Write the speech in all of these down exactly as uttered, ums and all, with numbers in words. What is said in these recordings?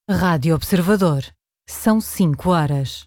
Rádio Observador. São cinco horas.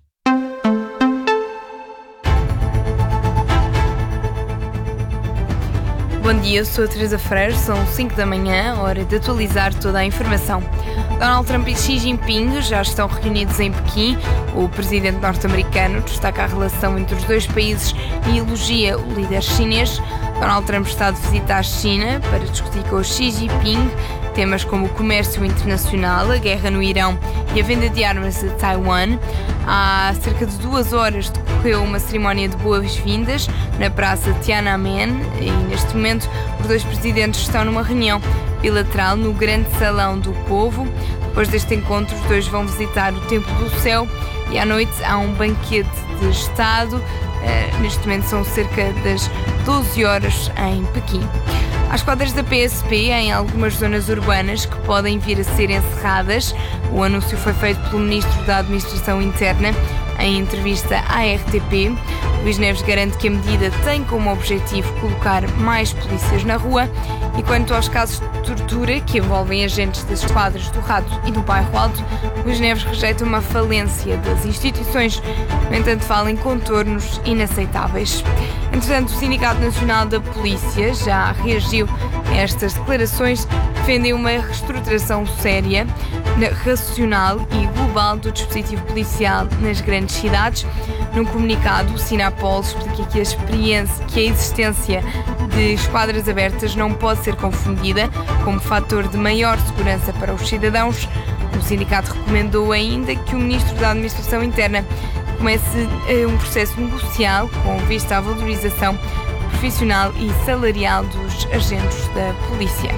Bom dia, eu sou a Teresa Freire, são cinco da manhã, hora de atualizar toda a informação. Donald Trump e Xi Jinping já estão reunidos em Pequim. O presidente norte-americano destaca a relação entre os dois países e elogia o líder chinês. Donald Trump está de visita à China para discutir com Xi Jinping temas como o comércio internacional, a guerra no Irão e a venda de armas a Taiwan. Há cerca de duas horas decorreu uma cerimónia de boas-vindas na praça Tiananmen e neste momento os dois presidentes estão numa reunião bilateral no Grande Salão do Povo. Depois deste encontro, os dois vão visitar o Templo do Céu e à noite há um banquete de Estado. Uh, neste momento são cerca das doze horas em Pequim. Há esquadras da P S P em algumas zonas urbanas que podem vir a ser encerradas. O anúncio foi feito pelo Ministro da Administração Interna em entrevista à R T P. Luís Neves garante que a medida tem como objetivo colocar mais polícias na rua. E quanto aos casos de tortura que envolvem agentes das esquadras do Rato e do Bairro Alto, Luís Neves rejeita uma falência das instituições, no entanto fala em contornos inaceitáveis. Entretanto, o Sindicato Nacional da Polícia já reagiu a estas declarações, defendem uma reestruturação séria, racional e global do dispositivo policial nas grandes cidades. Num comunicado, o Sinapol explica que a experiência, que a existência de esquadras abertas não pode ser confundida como fator de maior segurança para os cidadãos. O sindicato recomendou ainda que o Ministro da Administração Interna comece um processo negocial com vista à valorização profissional e salarial dos agentes da polícia.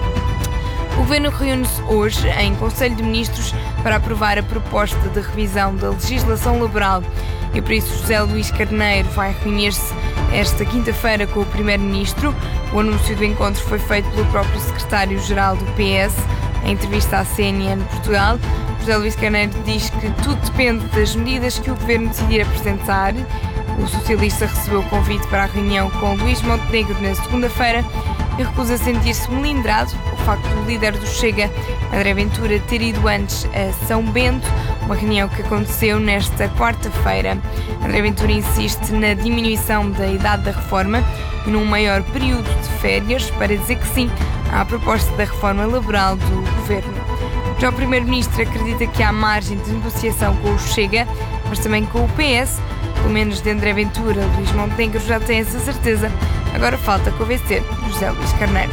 O Governo reúne-se hoje em Conselho de Ministros para aprovar a proposta de revisão da legislação laboral e por isso José Luís Carneiro vai reunir-se esta quinta-feira com o Primeiro-Ministro. O anúncio do encontro foi feito pelo próprio Secretário-Geral do P S em entrevista à C N N Portugal. José Luís Carneiro diz que tudo depende das medidas que o Governo decidir apresentar. O socialista recebeu o convite para a reunião com Luís Montenegro na segunda-feira e recusa sentir-se melindrado o facto do líder do Chega, André Ventura, ter ido antes a São Bento, uma reunião que aconteceu nesta quarta-feira. André Ventura insiste na diminuição da idade da reforma e num maior período de férias para dizer que sim à proposta da reforma laboral do Governo. Já o Primeiro-Ministro acredita que há margem de negociação com o Chega, mas também com o P S. Pelo menos de André Ventura, Luís Montenegro já tem essa certeza. Agora falta convencer José Luís Carneiro.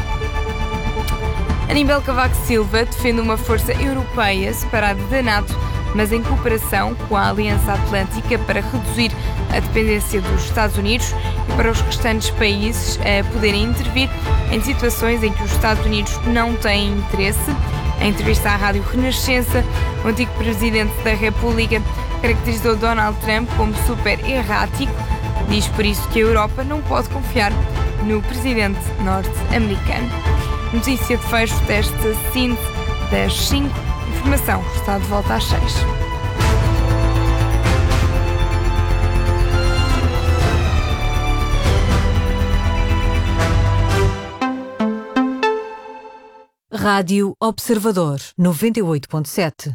Aníbal Cavaco Silva defende uma força europeia separada da NATO, mas em cooperação com a Aliança Atlântica para reduzir a dependência dos Estados Unidos e para os restantes países a poderem intervir em situações em que os Estados Unidos não têm interesse. Em entrevista à Rádio Renascença, o antigo Presidente da República caracterizou Donald Trump como super errático. Diz por isso que a Europa não pode confiar no presidente norte-americano. Notícia de fecho desta síntese das cinco. Informação está de volta às seis. Rádio Observador noventa e oito ponto sete.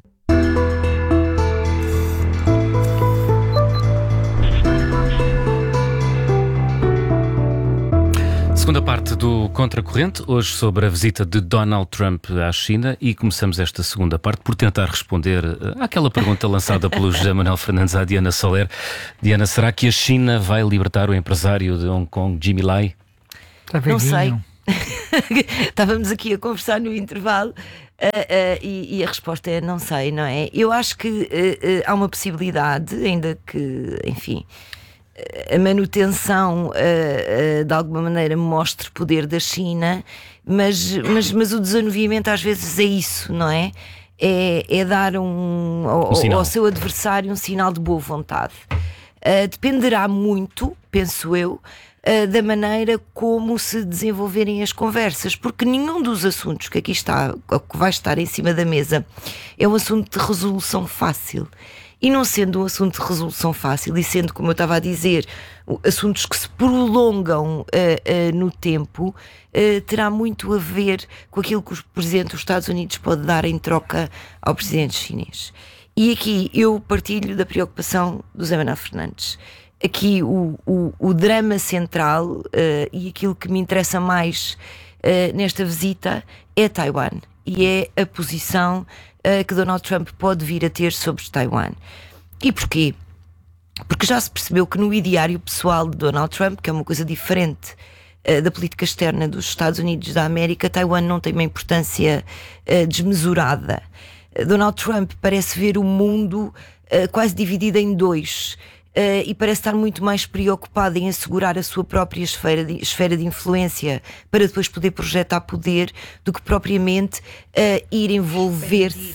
Segunda parte do Contracorrente, hoje sobre a visita de Donald Trump à China, e começamos esta segunda parte por tentar responder àquela pergunta lançada pelo José Manuel Fernandes à Diana Soler. Diana, será que a China vai libertar o empresário de Hong Kong, Jimmy Lai? Não sei. Estávamos aqui a conversar no intervalo uh, uh, e, e a resposta é não sei, não é? Eu acho que uh, uh, há uma possibilidade, ainda que, enfim, a manutenção uh, uh, de alguma maneira mostre poder da China, mas, mas, mas o desanuviamento às vezes é isso, não é? É, é dar um, ao, um ao seu adversário um sinal de boa vontade. Uh, dependerá muito, penso eu, Uh, da maneira como se desenvolverem as conversas, porque nenhum dos assuntos que aqui está, que vai estar em cima da mesa, é um assunto de resolução fácil. E não sendo um assunto de resolução fácil, e sendo, como eu estava a dizer, assuntos que se prolongam uh, uh, no tempo, uh, terá muito a ver com aquilo que o Presidente dos Estados Unidos pode dar em troca ao Presidente chinês. E aqui eu partilho da preocupação do José Manuel Fernandes. Aqui o, o, o drama central uh, e aquilo que me interessa mais uh, nesta visita é Taiwan e é a posição uh, que Donald Trump pode vir a ter sobre Taiwan. E porquê? Porque já se percebeu que no ideário pessoal de Donald Trump, que é uma coisa diferente uh, da política externa dos Estados Unidos da América, Taiwan não tem uma importância uh, desmesurada. Uh, Donald Trump parece ver o mundo uh, quase dividido em dois. Uh, e parece estar muito mais preocupado em assegurar a sua própria esfera de, esfera de influência para depois poder projetar poder do que propriamente uh, ir envolver-se.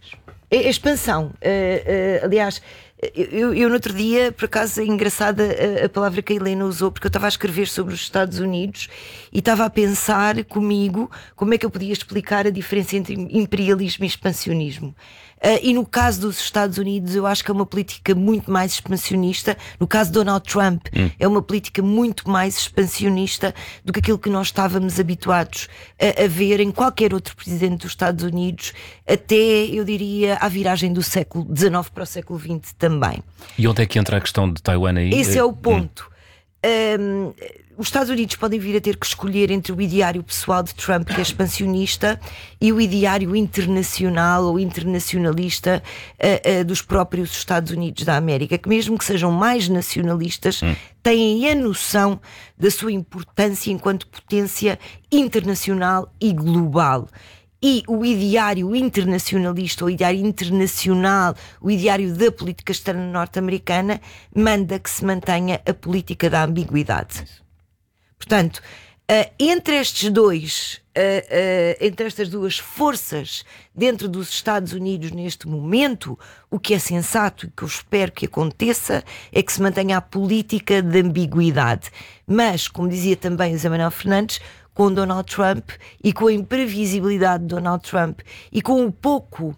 A expansão. Uh, uh, aliás, eu, eu no outro dia, por acaso é engraçada a, a palavra que a Helena usou, porque eu estava a escrever sobre os Estados Unidos e estava a pensar comigo como é que eu podia explicar a diferença entre imperialismo e expansionismo. Uh, e no caso dos Estados Unidos eu acho que é uma política muito mais expansionista. No caso de Donald Trump hum. é uma política muito mais expansionista do que aquilo que nós estávamos habituados a, a ver em qualquer outro presidente dos Estados Unidos, até eu diria à viragem do século dezenove para o século vinte também. E onde é que entra a questão de Taiwan aí? Esse é o ponto. Hum. Um, os Estados Unidos podem vir a ter que escolher entre o ideário pessoal de Trump, que é expansionista, e o ideário internacional ou internacionalista uh, uh, dos próprios Estados Unidos da América, que mesmo que sejam mais nacionalistas, hum. têm a noção da sua importância enquanto potência internacional e global. E o ideário internacionalista, o ideário internacional, o ideário da política externa norte-americana manda que se mantenha a política da ambiguidade. Portanto, uh, entre estes dois, uh, uh, entre estas duas forças dentro dos Estados Unidos neste momento, o que é sensato e que eu espero que aconteça é que se mantenha a política de ambiguidade. Mas, como dizia também o José Manuel Fernandes, com Donald Trump e com a imprevisibilidade de Donald Trump e com o pouco,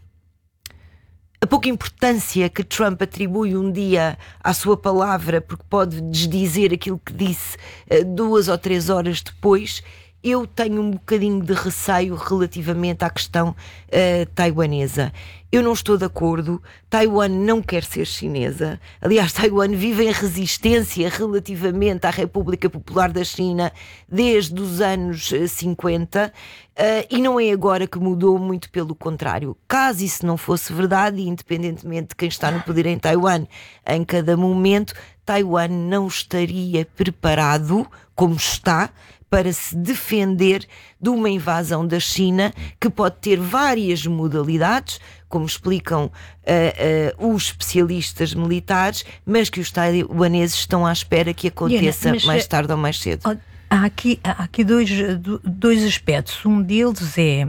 a pouca importância que Trump atribui um dia à sua palavra, porque pode desdizer aquilo que disse uh, duas ou três horas depois, eu tenho um bocadinho de receio relativamente à questão uh, taiwanesa. Eu não estou de acordo. Taiwan não quer ser chinesa. Aliás, Taiwan vive em resistência relativamente à República Popular da China desde os anos cinquenta uh, e não é agora que mudou, muito pelo contrário. Caso isso não fosse verdade, e independentemente de quem está no poder em Taiwan em cada momento, Taiwan não estaria preparado, como está, para se defender de uma invasão da China que pode ter várias modalidades, como explicam uh, uh, os especialistas militares, mas que os taiwaneses estão à espera que aconteça Diana, mais tarde ou mais cedo. Há aqui, há aqui dois, dois aspectos. Um deles é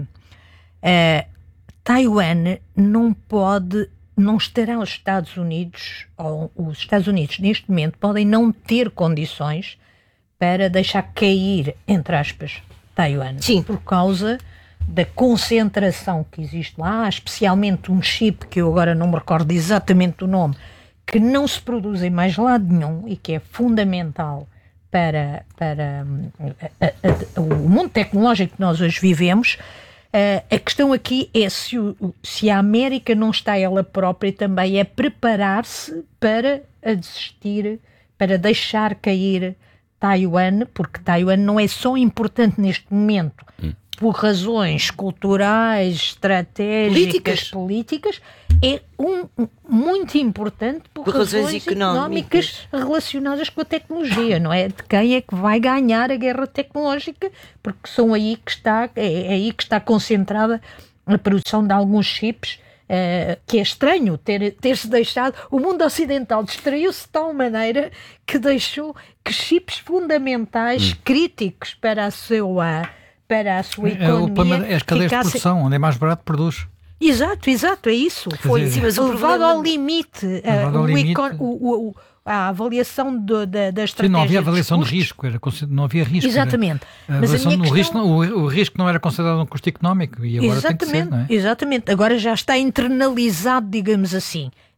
uh, Taiwan não pode, não estará os Estados Unidos, ou os Estados Unidos neste momento podem não ter condições para deixar cair, entre aspas, Taiwan. Sim. Por causa da concentração que existe lá, especialmente um chip, que eu agora não me recordo exatamente o nome, que não se produz em mais lado nenhum e que é fundamental para, para a, a, a, o mundo tecnológico que nós hoje vivemos. Uh, a questão aqui é se, o, se a América não está ela própria também a preparar-se para a desistir, para deixar cair Taiwan, porque Taiwan não é só importante neste momento hum. por razões culturais, estratégicas, políticas, políticas é um, muito importante por, por razões, razões económicas. económicas relacionadas com a tecnologia, não é? De quem é que vai ganhar a guerra tecnológica, porque são aí que está, é, é aí que está concentrada a produção de alguns chips. Uh, que é estranho ter, ter-se deixado, o mundo ocidental distraiu-se de tal maneira que deixou que chips fundamentais, hum. críticos para a sua, para a sua economia, é, é as cadeias ficasse... de produção, onde é mais barato produz. Exato, exato, é isso. Foi sim, mas levado ao limite, levado ao uh, limite. O, o, o, a avaliação do, da, da estratégia. Sim, não havia avaliação de, de risco, era, não havia risco. Exatamente. Era, a mas a minha questão... risco, o, o risco não era considerado um custo económico e agora exatamente, tem que ser, não é? Exatamente, agora já está internalizado, digamos assim.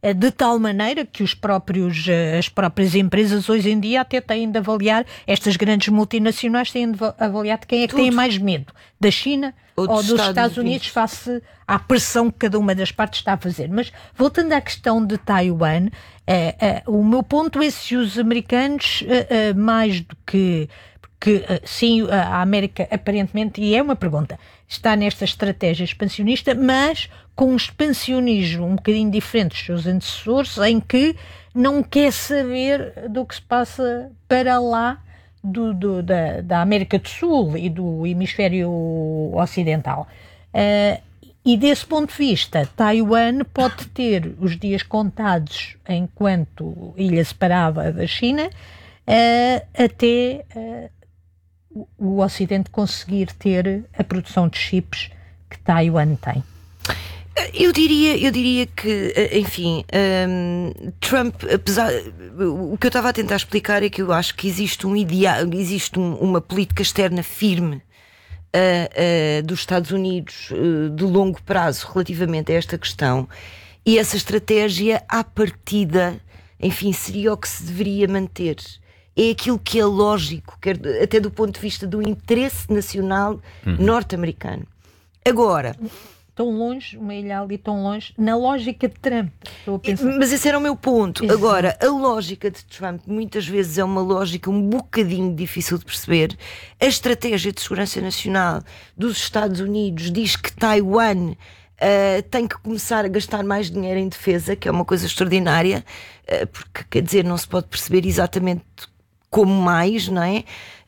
de tal maneira que os próprios, as próprias empresas hoje em dia até têm de avaliar, estas grandes multinacionais têm de avaliar de quem é que tem mais medo, da China ou, ou dos Estados, Estados Unidos, face à pressão que cada uma das partes está a fazer. Mas voltando à questão de Taiwan, é, é, o meu ponto é se os americanos, é, é, mais do que... que sim, a América aparentemente, e é uma pergunta, está nesta estratégia expansionista, mas com um expansionismo um bocadinho diferente dos seus antecessores, em que não quer saber do que se passa para lá do, do, da, da América do Sul e do hemisfério ocidental. Uh, e desse ponto de vista, Taiwan pode ter os dias contados enquanto ilha separada da China, uh, até... Uh, o Ocidente conseguir ter a produção de chips que Taiwan tem? Eu diria, eu diria que, enfim, um, Trump, apesar, o que eu estava a tentar explicar é que eu acho que existe um ideal, existe um, uma política externa firme uh, uh, dos Estados Unidos uh, de longo prazo relativamente a esta questão, e essa estratégia à partida, enfim, seria o que se deveria manter. É aquilo que é lógico, quer, até do ponto de vista do interesse nacional uhum. norte-americano. Agora... Tão longe, uma ilha ali tão longe, na lógica de Trump. Estou a pensar. Mas esse era o meu ponto. Exato. Agora, a lógica de Trump muitas vezes é uma lógica um bocadinho difícil de perceber. A estratégia de segurança nacional dos Estados Unidos diz que Taiwan Uh, tem que começar a gastar mais dinheiro em defesa, que é uma coisa extraordinária, uh, porque, quer dizer, não se pode perceber exatamente como mais, não é?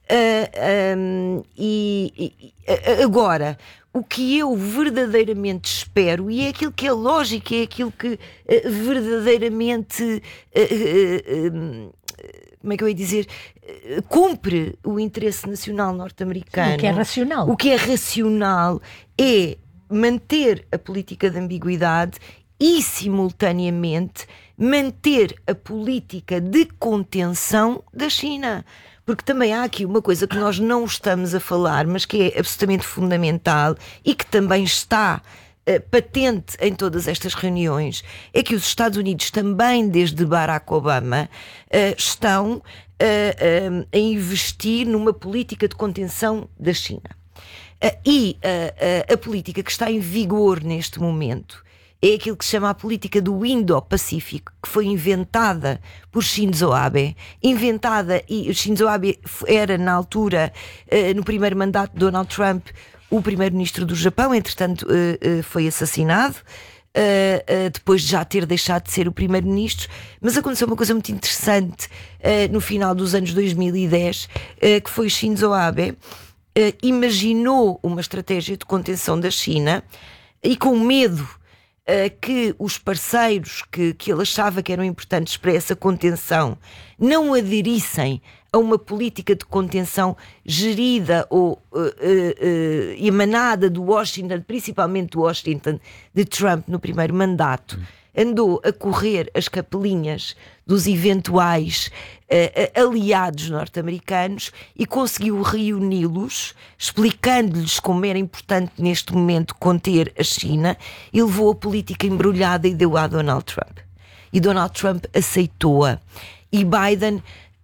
Uh, um, e, e agora, o que eu verdadeiramente espero, e é aquilo que é lógico, é aquilo que uh, verdadeiramente uh, uh, uh, como é que eu ia dizer, uh, cumpre o interesse nacional norte-americano. O que é racional. O que é racional é manter a política de ambiguidade e, simultaneamente, manter a política de contenção da China. Porque também há aqui uma coisa que nós não estamos a falar, mas que é absolutamente fundamental e que também está uh, patente em todas estas reuniões, é que os Estados Unidos também, desde Barack Obama, uh, estão uh, uh, a investir numa política de contenção da China. Uh, e uh, uh, a política que está em vigor neste momento é aquilo que se chama a política do Indo-Pacífico, que foi inventada por Shinzo Abe. Inventada, e Shinzo Abe era, na altura, uh, no primeiro mandato de Donald Trump, o primeiro-ministro do Japão, entretanto uh, uh, foi assassinado, uh, uh, depois de já ter deixado de ser o primeiro-ministro. Mas aconteceu uma coisa muito interessante uh, no final dos anos dois mil e dez, uh, que foi Shinzo Abe Uh, imaginou uma estratégia de contenção da China e, com medo uh, que os parceiros que, que ele achava que eram importantes para essa contenção não aderissem a uma política de contenção gerida ou uh, uh, uh, emanada do Washington, principalmente do Washington de Trump no primeiro mandato, andou a correr as capelinhas dos eventuais uh, aliados norte-americanos e conseguiu reuni-los, explicando-lhes como era importante neste momento conter a China, e levou a política embrulhada e deu a Donald Trump. E Donald Trump aceitou-a. E Biden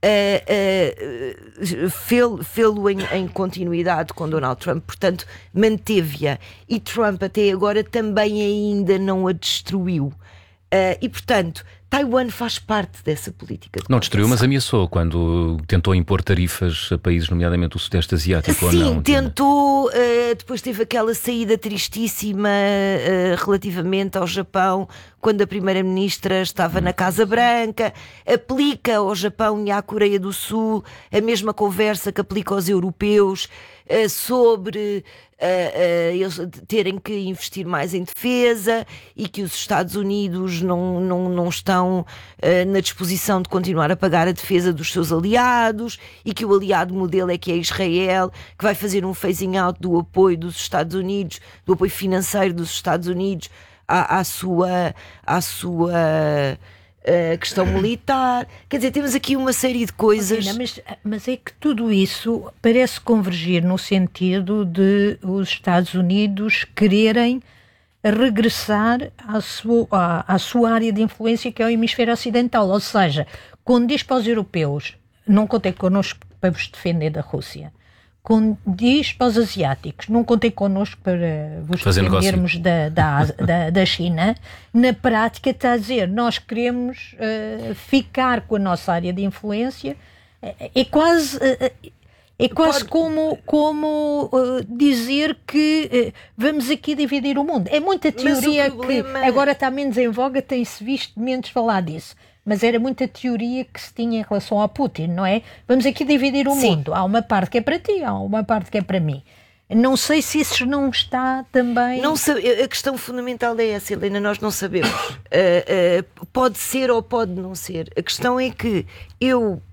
uh, uh, fê-lo em, em continuidade com Donald Trump, portanto manteve-a. E Trump até agora também ainda não a destruiu. Uh, e, portanto, Taiwan faz parte dessa política. De não destruiu, mas ameaçou quando tentou impor tarifas a países, nomeadamente o Sudeste Asiático. Sim, ou não? tentou. Uh, depois teve aquela saída tristíssima uh, relativamente ao Japão, quando a Primeira-Ministra estava hum. na Casa Branca. Aplica ao Japão e à Coreia do Sul a mesma conversa que aplica aos europeus uh, sobre uh, uh, eles terem que investir mais em defesa e que os Estados Unidos não, não, não estão uh, na disposição de continuar a pagar a defesa dos seus aliados, e que o aliado modelo é que é Israel, que vai fazer um phasing out do apoio dos Estados Unidos, do apoio financeiro dos Estados Unidos à, à sua, à sua uh, questão militar. Quer dizer, temos aqui uma série de coisas. Não, mas, mas é que tudo isso parece convergir no sentido de os Estados Unidos quererem a regressar à sua, à, à sua área de influência, que é o hemisfério ocidental. Ou seja, quando diz para os europeus, não contem connosco para vos defender da Rússia, quando diz para os asiáticos, não contem connosco para vos Fazer defendermos da, da, da, da China, na prática está a dizer, nós queremos uh, ficar com a nossa área de influência. É quase... Uh, É quase Pode... como, como uh, dizer que uh, vamos aqui dividir o mundo. É muita teoria problema... que agora está menos em voga, tem-se visto menos falar disso. Mas era muita teoria que se tinha em relação ao Putin, não é? Vamos aqui dividir o Sim. mundo. Há uma parte que é para ti, há uma parte que é para mim. Não sei se isso não está também... Não sabe, a questão fundamental é essa, Helena, nós não sabemos. uh, uh, pode ser ou pode não ser. A questão é que eu...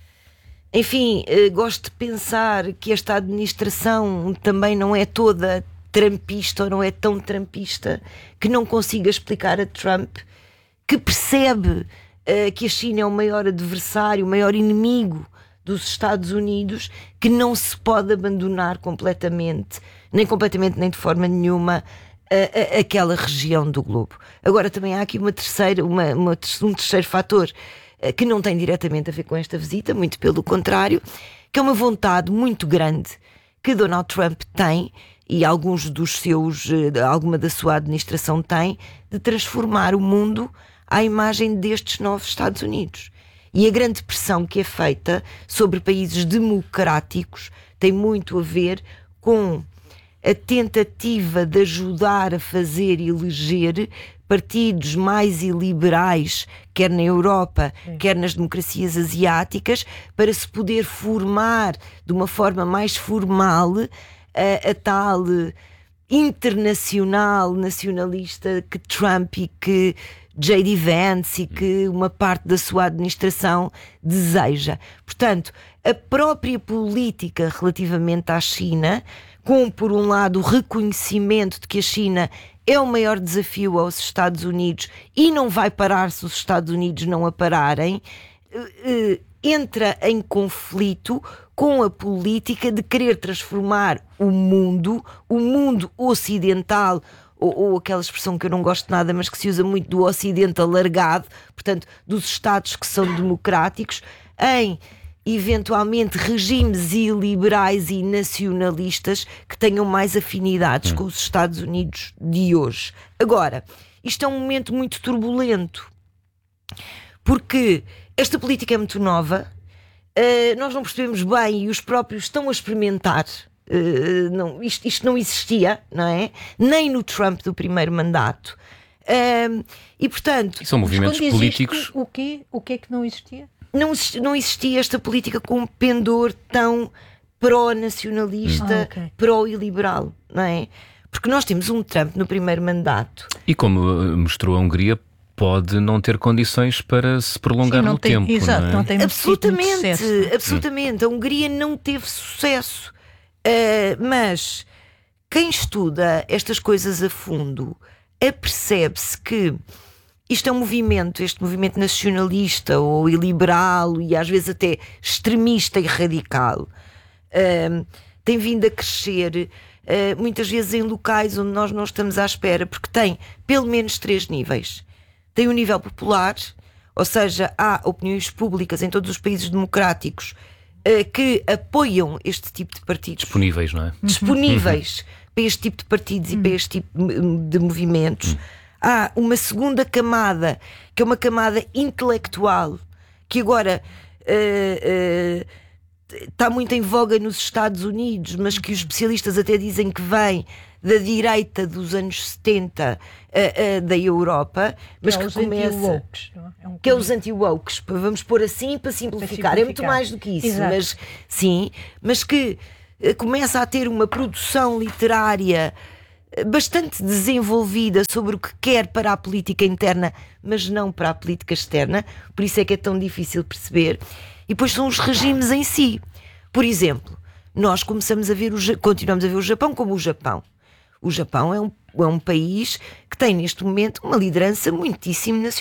Enfim, eh, gosto de pensar que esta administração também não é toda trumpista ou não é tão trumpista que não consiga explicar a Trump que percebe eh, que a China é o maior adversário, o maior inimigo dos Estados Unidos, que não se pode abandonar completamente, nem completamente nem de forma nenhuma, a, a, aquela região do globo. Agora também há aqui uma terceira, uma, uma, um terceiro fator que não tem diretamente a ver com esta visita, muito pelo contrário, que é uma vontade muito grande que Donald Trump tem, e alguns dos seus, alguma da sua administração tem, de transformar o mundo à imagem destes novos Estados Unidos. E a grande pressão que é feita sobre países democráticos tem muito a ver com a tentativa de ajudar a fazer eleger partidos mais iliberais, quer na Europa, Sim. quer nas democracias asiáticas, para se poder formar de uma forma mais formal a, a tal internacional nacionalista que Trump e que J D Vance e que uma parte da sua administração deseja. Portanto, a própria política relativamente à China, com, por um lado, o reconhecimento de que a China é o maior desafio aos Estados Unidos e não vai parar se os Estados Unidos não a pararem, entra em conflito com a política de querer transformar o mundo, o mundo ocidental, ou, ou aquela expressão que eu não gosto nada, mas que se usa muito, do Ocidente alargado, portanto, dos Estados que são democráticos, em eventualmente regimes iliberais e nacionalistas que tenham mais afinidades hum. com os Estados Unidos de hoje. Agora, isto é um momento muito turbulento, porque esta política é muito nova, uh, nós não percebemos bem e os próprios estão a experimentar. Uh, não, isto, isto não existia, não é? Nem no Trump do primeiro mandato. Uh, e, portanto... E são movimentos políticos... Isto, o, quê? o que é que não existia? Não, não existia esta política com um pendor tão pró-nacionalista, hum. ah, okay. pró-iliberal, não é? Porque nós temos um Trump no primeiro mandato. E como mostrou a Hungria, pode não ter condições para se prolongar Sim, no tem, tempo. Exato, não é? não tem absolutamente, sucesso. absolutamente. Hum. A Hungria não teve sucesso. Uh, mas quem estuda estas coisas a fundo apercebe-se que isto é um movimento, este movimento nacionalista ou iliberal e às vezes até extremista e radical, uh, tem vindo a crescer uh, muitas vezes em locais onde nós não estamos à espera, porque tem pelo menos três níveis. Tem o nível popular, ou seja, há opiniões públicas em todos os países democráticos uh, que apoiam este tipo de partidos. Disponíveis, não é? Disponíveis para este tipo de partidos e para este tipo de movimentos. Há uma segunda camada, que é uma camada intelectual, que agora uh, uh, está muito em voga nos Estados Unidos, mas que os especialistas até dizem que vem da direita dos anos setenta uh, uh, da Europa, mas que, é que começa... É um que é os anti-wokes, vamos pôr assim para simplificar. para simplificar. É muito mais do que isso, Exato. mas sim, mas que uh, começa a ter uma produção literária bastante desenvolvida sobre o que quer para a política interna, mas não para a política externa, por isso é que é tão difícil perceber. E depois são os regimes em si. Por exemplo, nós começamos a ver o, continuamos a ver o Japão como o Japão. O Japão é um, é um país que tem neste momento uma liderança muitíssimo nacionalista.